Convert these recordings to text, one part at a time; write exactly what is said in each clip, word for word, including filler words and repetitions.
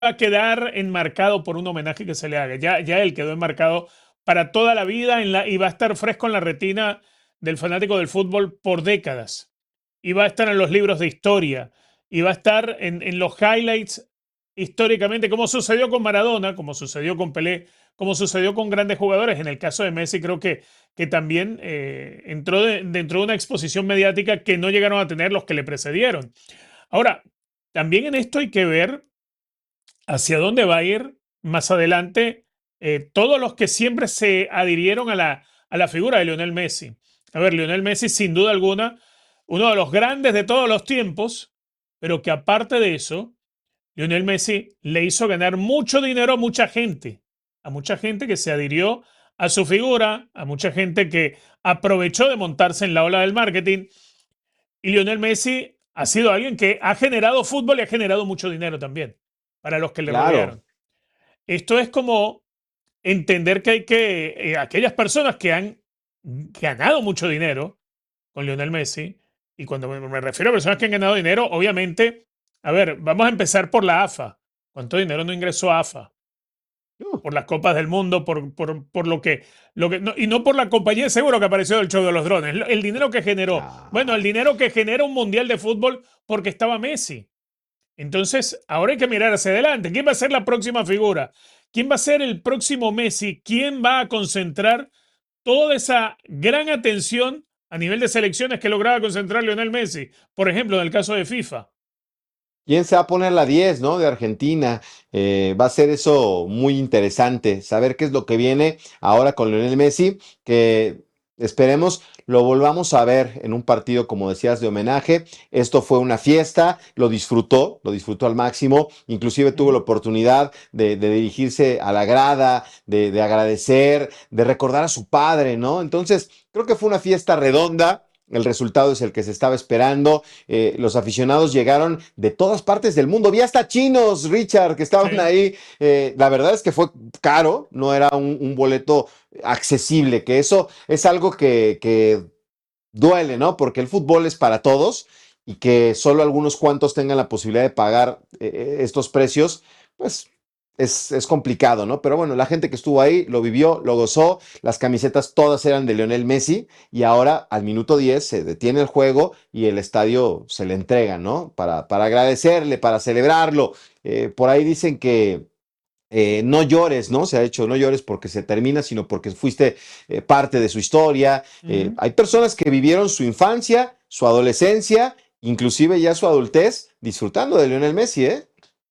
a quedar enmarcado por un homenaje que se le haga. Ya, ya él quedó enmarcado para toda la vida en la, y va a estar fresco en la retina del fanático del fútbol por décadas. Y va a estar en los libros de historia. Y va a estar en, en los highlights históricamente, como sucedió con Maradona, como sucedió con Pelé, como sucedió con grandes jugadores. En el caso de Messi, creo que, que también eh, entró de, dentro de una exposición mediática que no llegaron a tener los que le precedieron. Ahora, también en esto hay que ver hacia dónde va a ir más adelante eh, todos los que siempre se adhirieron a la, a la figura de Lionel Messi. A ver, Lionel Messi, sin duda alguna, uno de los grandes de todos los tiempos, pero que aparte de eso, Lionel Messi le hizo ganar mucho dinero a mucha gente, a mucha gente que se adhirió a su figura, a mucha gente que aprovechó de montarse en la ola del marketing. Y Lionel Messi ha sido alguien que ha generado fútbol y ha generado mucho dinero también para los que le Claro, rodearon. Esto es como entender que hay que, eh, aquellas personas que han ganado mucho dinero con Lionel Messi, y cuando me, me refiero a personas que han ganado dinero, obviamente, a ver, vamos a empezar por la AFA. ¿Cuánto dinero no ingresó a AFA? uh, Por las copas del mundo, por, por, por lo que, lo que no, y no por la compañía de seguro que apareció del show de los drones, el dinero que generó. Bueno, el claro. dinero que genera un mundial de fútbol porque estaba Messi. Entonces, ahora hay que mirar hacia adelante. ¿Quién va a ser la próxima figura? ¿Quién va a ser el próximo Messi? ¿Quién va a concentrar toda esa gran atención a nivel de selecciones que lograba concentrar Lionel Messi? Por ejemplo, en el caso de FIFA. ¿Quién se va a poner la diez, ¿no? De Argentina. Eh, va a ser eso muy interesante, saber qué es lo que viene ahora con Lionel Messi, que esperemos lo volvamos a ver en un partido, como decías, de homenaje. Esto fue una fiesta, lo disfrutó, lo disfrutó al máximo, inclusive tuvo la Ujú. oportunidad de, de dirigirse a la grada, de, de agradecer, de recordar a su padre, ¿no? Entonces, creo que fue una fiesta redonda. El resultado es el que se estaba esperando. Eh, los aficionados llegaron de todas partes del mundo. Vi hasta chinos, Richard, que estaban Sí. ahí. Eh, la verdad es que fue caro, no era un, un boleto accesible, que eso es algo que, que duele, ¿no? Porque el fútbol es para todos y que solo algunos cuantos tengan la posibilidad de pagar eh, estos precios, pues es, es, complicado, ¿no? Pero bueno, la gente que estuvo ahí lo vivió, lo gozó, las camisetas todas eran de Lionel Messi y ahora al minuto diez se detiene el juego y el estadio se le entrega, ¿no? Para, para agradecerle, para celebrarlo. Eh, por ahí dicen que eh, no llores, ¿no? Se ha hecho, no llores porque se termina, sino porque fuiste eh, parte de su historia. Eh, Ujú. hay personas que vivieron su infancia, su adolescencia, inclusive ya su adultez, disfrutando de Lionel Messi, ¿eh?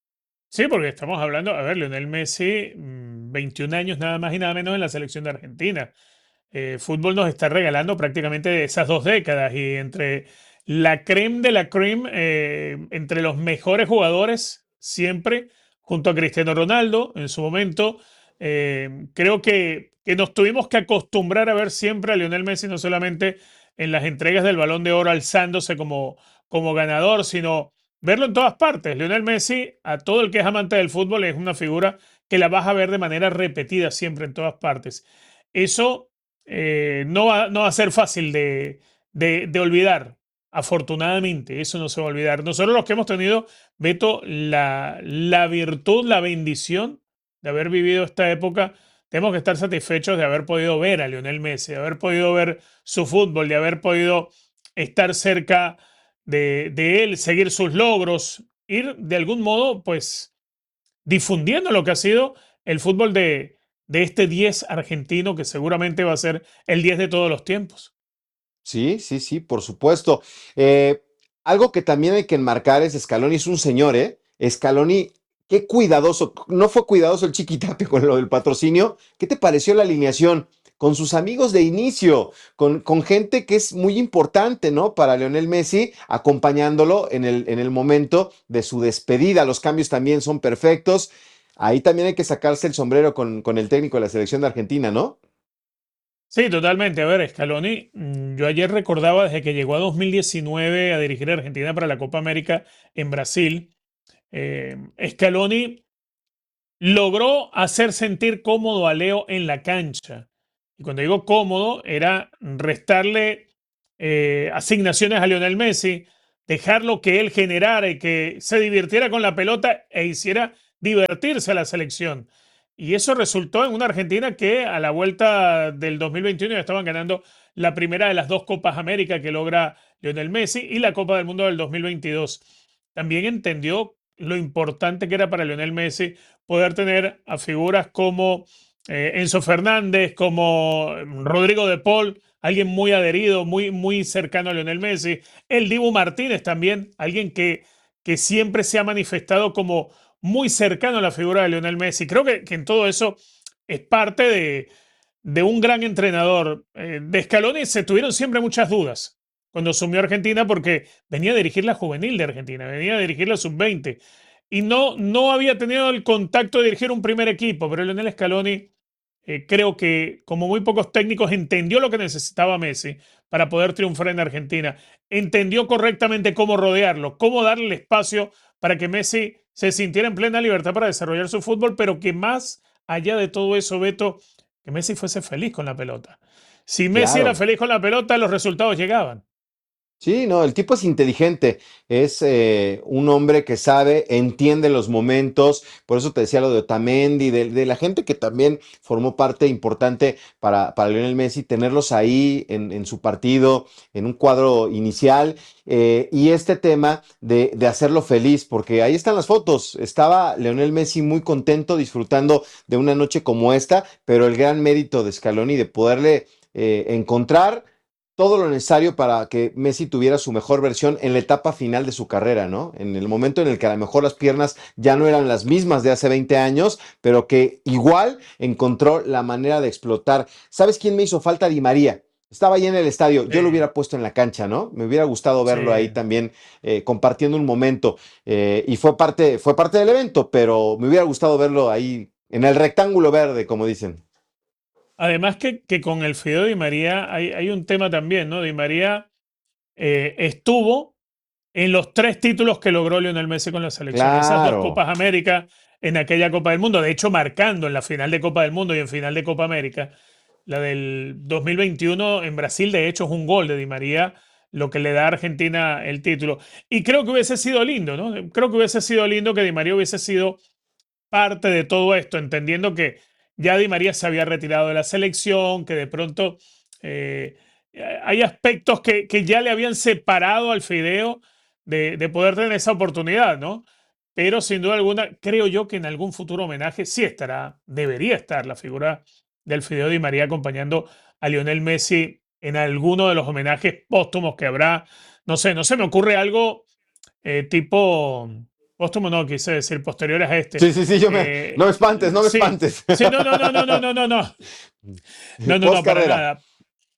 Sí, porque estamos hablando, a ver, Lionel Messi, mm, veintiún años nada más y nada menos en la selección de Argentina. Eh, fútbol nos está regalando prácticamente esas dos décadas y entre la creme de la creme, eh, entre los mejores jugadores siempre, junto a Cristiano Ronaldo en su momento, eh, creo que, que nos tuvimos que acostumbrar a ver siempre a Lionel Messi no solamente en las entregas del Balón de Oro alzándose como, como ganador, sino verlo en todas partes. Lionel Messi, a todo el que es amante del fútbol, es una figura que la vas a ver de manera repetida siempre en todas partes. Eso eh, no, va, no va a ser fácil de, de, de olvidar. Afortunadamente, eso no se va a olvidar. Nosotros los que hemos tenido, Beto, la, la virtud, la bendición de haber vivido esta época, tenemos que estar satisfechos de haber podido ver a Lionel Messi, de haber podido ver su fútbol, de haber podido estar cerca de, de él, seguir sus logros, ir de algún modo, pues, difundiendo lo que ha sido el fútbol de, de este diez argentino que seguramente va a ser el diez de todos los tiempos. Sí, sí, sí, por supuesto. Eh, algo que también hay que enmarcar es Scaloni es un señor, ¿eh? Scaloni, qué cuidadoso. No fue cuidadoso el Chiquitape con lo del patrocinio. ¿Qué te pareció la alineación? Con sus amigos de inicio, con, con gente que es muy importante, ¿no? Para Lionel Messi, acompañándolo en el, en el momento de su despedida. Los cambios también son perfectos. Ahí también hay que sacarse el sombrero con, con el técnico de la selección de Argentina, ¿no? Sí, totalmente. A ver, Scaloni, mm, yo ayer recordaba desde que llegó a dos mil diecinueve a dirigir a Argentina para la Copa América en Brasil, eh, Scaloni logró hacer sentir cómodo a Leo en la cancha. Y cuando digo cómodo, era restarle eh, asignaciones a Lionel Messi, dejarlo que él generara y que se divirtiera con la pelota e hiciera divertirse a la selección. Y eso resultó en una Argentina que a la vuelta del dos mil veintiuno ya estaban ganando la primera de las dos Copas América que logra Lionel Messi y la Copa del Mundo del dos mil veintidós. También entendió lo importante que era para Lionel Messi poder tener a figuras como eh, Enzo Fernández, como Rodrigo de Paul, alguien muy adherido, muy, muy cercano a Lionel Messi. El Dibu Martínez también, alguien que, que siempre se ha manifestado como muy cercano a la figura de Lionel Messi. Creo que, que en todo eso es parte de, de un gran entrenador. Eh, de Scaloni se tuvieron siempre muchas dudas cuando asumió Argentina porque venía a dirigir la juvenil de Argentina, venía a dirigir la sub veinte y no, no había tenido el contacto de dirigir un primer equipo, pero Lionel Scaloni eh, creo que, como muy pocos técnicos, entendió lo que necesitaba Messi para poder triunfar en Argentina. Entendió correctamente cómo rodearlo, cómo darle el espacio para que Messi se sintiera en plena libertad para desarrollar su fútbol, pero que más allá de todo eso, Beto, que Messi fuese feliz con la pelota. Si Messi era Claro. feliz con la pelota, los resultados llegaban. Sí, no, el tipo es inteligente, es eh, un hombre que sabe, entiende los momentos, por eso te decía lo de Otamendi, de, de la gente que también formó parte importante para, para Lionel Messi, tenerlos ahí en, en su partido, en un cuadro inicial, eh, y este tema de, de hacerlo feliz, porque ahí están las fotos, estaba Lionel Messi muy contento disfrutando de una noche como esta, pero el gran mérito de Scaloni de poderle eh, encontrar todo lo necesario para que Messi tuviera su mejor versión en la etapa final de su carrera, ¿no? En el momento en el que a lo mejor las piernas ya no eran las mismas de hace veinte años, pero que igual encontró la manera de explotar. ¿Sabes quién me hizo falta? Di María. Estaba ahí en el estadio, yo lo Sí, hubiera puesto en la cancha, ¿no? Me hubiera gustado sí. verlo ahí también eh, compartiendo un momento eh, y fue parte, fue parte del evento, pero me hubiera gustado verlo ahí en el rectángulo verde, como dicen. Además que, que con el Fideo Di María hay, hay un tema también, ¿no? Di María eh, estuvo en los tres títulos que logró Lionel Messi con la selección. Esas dos Claro. Copas América en aquella Copa del Mundo, de hecho marcando en la final de Copa del Mundo y en final de Copa América. La del dos mil veintiuno en Brasil, de hecho, es un gol de Di María lo que le da a Argentina el título. Y creo que hubiese sido lindo, ¿no? Creo que hubiese sido lindo que Di María hubiese sido parte de todo esto, entendiendo que ya Di María se había retirado de la selección, que de pronto eh, hay aspectos que, que, ya le habían separado al Fideo de, de poder tener esa oportunidad, ¿no? Pero sin duda alguna, creo yo que en algún futuro homenaje sí estará, debería estar la figura del Fideo Di María acompañando a Lionel Messi en alguno de los homenajes póstumos que habrá. No sé, no se me ocurre algo eh, tipo, póstumo no, quise decir, posteriores a este. Sí, sí, sí, yo me, no me Eh, espantes, no me sí, espantes. sí, no, no, no, no, no, no, no, no, no, no, Post no, para carrera. nada.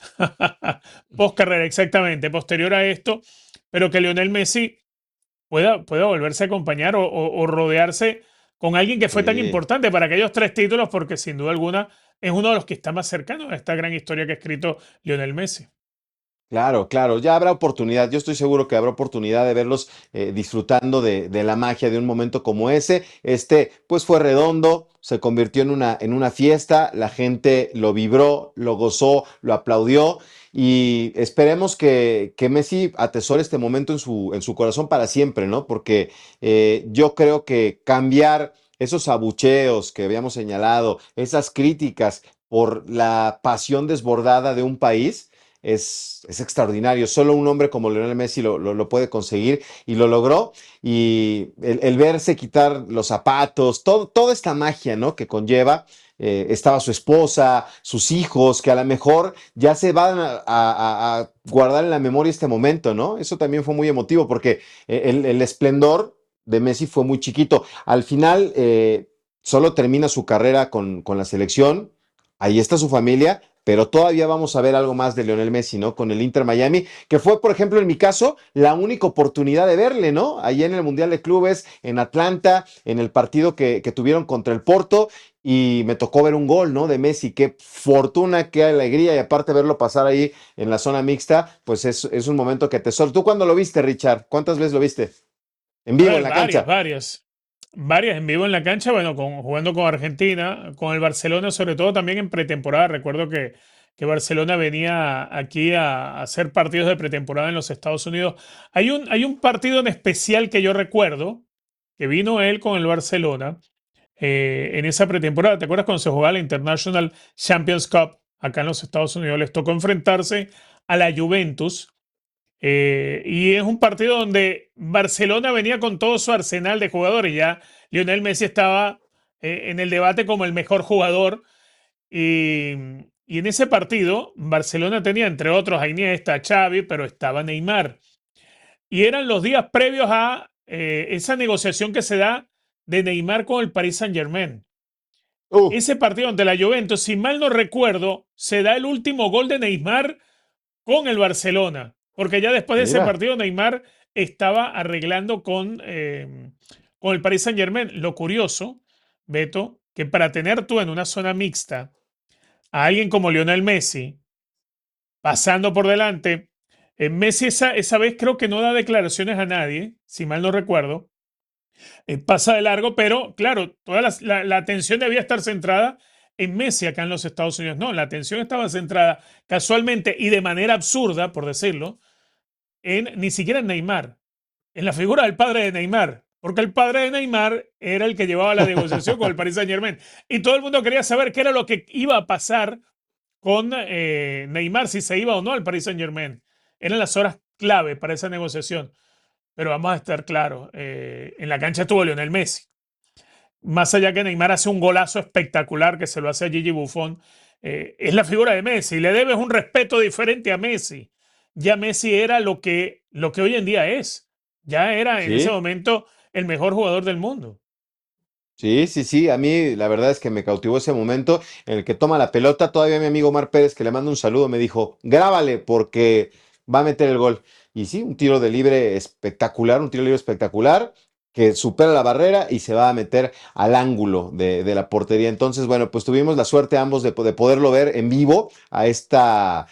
Post carrera, exactamente, posterior a esto, pero que Lionel Messi pueda, pueda volverse a acompañar o, o, o rodearse con alguien que fue tan Sí. importante para aquellos tres títulos, porque sin duda alguna es uno de los que está más cercano a esta gran historia que ha escrito Lionel Messi. Claro, claro, ya habrá oportunidad. Yo estoy seguro que habrá oportunidad de verlos eh, disfrutando de, de la magia de un momento como ese. Este, pues fue redondo, se convirtió en una, en una fiesta, la gente lo vibró, lo gozó, lo aplaudió y esperemos que, que Messi atesore este momento en su, en su corazón para siempre, ¿no? Porque eh, yo creo que cambiar esos abucheos que habíamos señalado, esas críticas por la pasión desbordada de un país, es, es extraordinario. Solo un hombre como Lionel Messi lo, lo, lo puede conseguir y lo logró. Y el, el verse quitar los zapatos, todo, toda esta magia, ¿no? Que conlleva. Eh, estaba su esposa, sus hijos, que a lo mejor ya se van a, a, a, guardar en la memoria este momento, ¿no? Eso también fue muy emotivo porque el, el esplendor de Messi fue muy chiquito. Al final, eh, solo termina su carrera con, con la selección. Ahí está su familia, pero todavía vamos a ver algo más de Lionel Messi, ¿no? Con el Inter Miami, que fue, por ejemplo, en mi caso, la única oportunidad de verle, ¿no? Allí en el Mundial de Clubes, en Atlanta, en el partido que, que tuvieron contra el Porto, y me tocó ver un gol, ¿no? De Messi, qué fortuna, qué alegría, y aparte verlo pasar ahí en la zona mixta, pues es, es un momento que te sol. ¿Tú cuándo lo viste, Richard? ¿Cuántas veces lo viste? En A vivo, en ver, la varias, cancha. varias. Varias en vivo en la cancha, bueno, con, jugando con Argentina, con el Barcelona, sobre todo también en pretemporada. Recuerdo que, que Barcelona venía aquí a, a hacer partidos de pretemporada en los Estados Unidos. Hay un, hay un partido en especial que yo recuerdo, que vino él con el Barcelona eh, en esa pretemporada. ¿Te acuerdas cuando se jugaba la International Champions Cup acá en los Estados Unidos? Les tocó enfrentarse a la Juventus. Eh, y es un partido donde Barcelona venía con todo su arsenal de jugadores. Ya Lionel Messi estaba eh, en el debate como el mejor jugador. Y, y en ese partido, Barcelona tenía, entre otros, a Iniesta, a Xavi, pero estaba Neymar. Y eran los días previos a eh, esa negociación que se da de Neymar con el Paris Saint-Germain. Uh, Ese partido ante la Juventus, si mal no recuerdo, se da el último gol de Neymar con el Barcelona, porque ya después de ese mira. partido Neymar estaba arreglando con, eh, con el Paris Saint-Germain. Lo curioso, Beto, que para tener tú en una zona mixta a alguien como Lionel Messi pasando por delante, eh, Messi esa, esa vez creo que no da declaraciones a nadie, si mal no recuerdo, eh, pasa de largo, pero claro, toda la, la, la atención debía estar centrada en Messi acá en los Estados Unidos. No, la atención estaba centrada casualmente y de manera absurda, por decirlo, en ni siquiera en Neymar, en la figura del padre de Neymar. Porque el padre de Neymar era el que llevaba la negociación con el Paris Saint Germain. Y todo el mundo quería saber qué era lo que iba a pasar con eh, Neymar, si se iba o no al Paris Saint Germain. Eran las horas clave para esa negociación. Pero vamos a estar claros, eh, en la cancha estuvo Lionel Messi. Más allá que Neymar hace un golazo espectacular que se lo hace a Gigi Buffon, eh, es la figura de Messi. Le debes un respeto diferente a Messi. Ya Messi era lo que, lo que hoy en día es. Ya era en ese Sí, momento el mejor jugador del mundo. sí, sí, sí. A mí la verdad es que me cautivó ese momento en el que toma la pelota. Todavía mi amigo Omar Pérez, que le mando un saludo, me dijo, grábale porque va a meter el gol. Y sí, un tiro de libre espectacular, un tiro de libre espectacular que supera la barrera y se va a meter al ángulo de, de la portería. Entonces, bueno, pues tuvimos la suerte ambos de, de poderlo ver en vivo a esta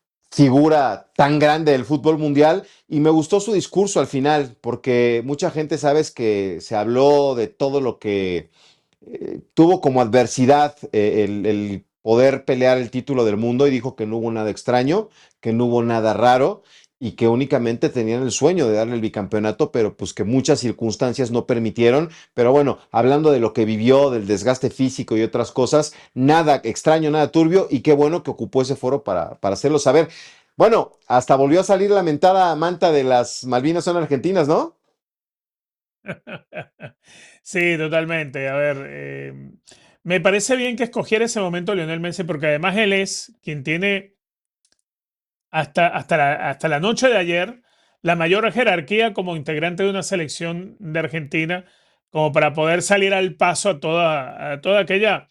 figura tan grande del fútbol mundial y me gustó su discurso al final porque mucha gente sabes que se habló de todo lo que eh, tuvo como adversidad eh, el, el poder pelear el título del mundo y dijo que no hubo nada extraño, que no hubo nada raro y que únicamente tenían el sueño de darle el bicampeonato, pero pues que muchas circunstancias no permitieron. Pero bueno, hablando de lo que vivió, del desgaste físico y otras cosas, nada extraño, nada turbio y qué bueno que ocupó ese foro para, para hacerlo saber. Bueno, hasta volvió a salir la mentada manta de las Malvinas son argentinas, ¿no? Sí, totalmente. A ver, eh, me parece bien que escogiera ese momento Lionel Messi porque además él es quien tiene hasta, hasta, la, hasta la noche de ayer la mayor jerarquía como integrante de una selección de Argentina como para poder salir al paso a toda, a toda aquella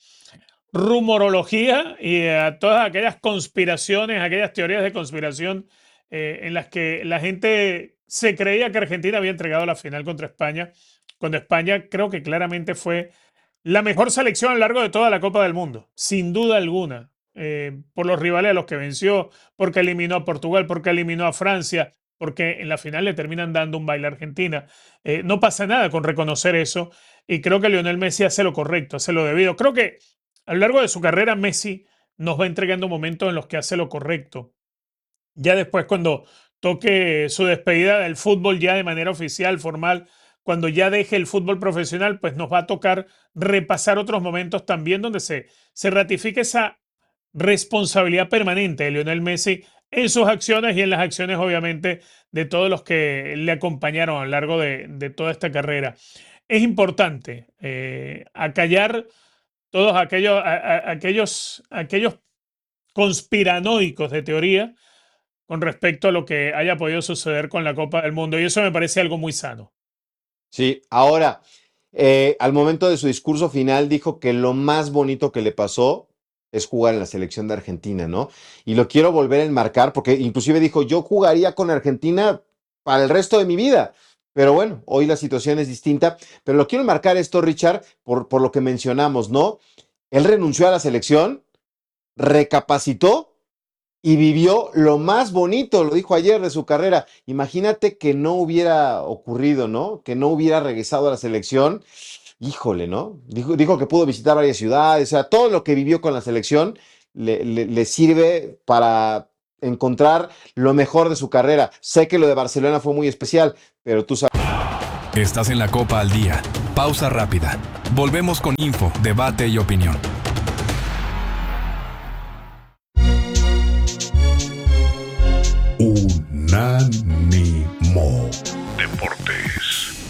rumorología y a todas aquellas conspiraciones, aquellas teorías de conspiración eh, en las que la gente se creía que Argentina había entregado la final contra España, cuando España creo que claramente fue la mejor selección a lo largo de toda la Copa del Mundo, sin duda alguna, eh, por los rivales a los que venció, porque eliminó a Portugal, porque eliminó a Francia, porque en la final le terminan dando un baile a Argentina. Eh, no pasa nada con reconocer eso y creo que Lionel Messi hace lo correcto, hace lo debido. Creo que a lo largo de su carrera Messi nos va entregando momentos en los que hace lo correcto. Ya después cuando toque su despedida del fútbol ya de manera oficial, formal, cuando ya deje el fútbol profesional, pues nos va a tocar repasar otros momentos también donde se, se ratifique esa responsabilidad permanente de Lionel Messi en sus acciones y en las acciones, obviamente, de todos los que le acompañaron a lo largo de, de toda esta carrera. Es importante eh, acallar todos aquellos, a- a- aquellos, aquellos conspiranoicos de teoría con respecto a lo que haya podido suceder con la Copa del Mundo. Y eso me parece algo muy sano. Sí, ahora, eh, al momento de su discurso final dijo que lo más bonito que le pasó es jugar en la selección de Argentina, ¿no? Y lo quiero volver a enmarcar porque inclusive dijo, yo jugaría con Argentina para el resto de mi vida. Pero bueno, hoy la situación es distinta. Pero lo quiero enmarcar esto, Richard, por, por lo que mencionamos, ¿no? Él renunció a la selección, recapacitó y vivió lo más bonito, lo dijo ayer, de su carrera. Imagínate que no hubiera ocurrido, ¿no? Que no hubiera regresado a la selección. Híjole, ¿no? Dijo, dijo que pudo visitar varias ciudades, o sea, todo lo que vivió con la selección le, le, le sirve para encontrar lo mejor de su carrera. Sé que lo de Barcelona fue muy especial, pero tú sabes. Estás en la Copa al Día. Pausa rápida. Volvemos con info, debate y opinión. Unánimo Deportes.